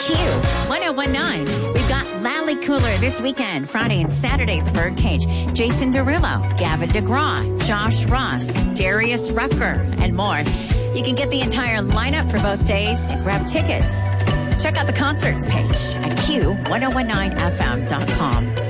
Q1019. We've got Lally Cooler this weekend, Friday and Saturday at the Birdcage. Jason Derulo, Gavin DeGraw, Josh Ross, Darius Rucker, and more. You can get the entire lineup for both days and grab tickets. Check out the concerts page at Q1019FM.com.